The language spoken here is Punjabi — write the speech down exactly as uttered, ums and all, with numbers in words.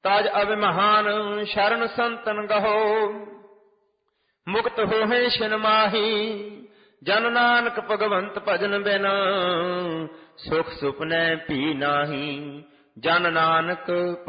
ਤਾਜ ਅਭਿਮਾਨ ਸ਼ਰਨ ਸੰਤਨ ਗਹੋ। ਮੁਕਤ ਹੋਹੇ ਛਿਨ ਮਾਹੀ ਜਨ ਨਾਨਕ ਭਗਵੰਤ ਭਜਨ ਬਿਨ ਸੁਖ ਸੁਪਨੈ ਭੀ ਨਾਹੀ। ਜਨ ਨਾਨਕ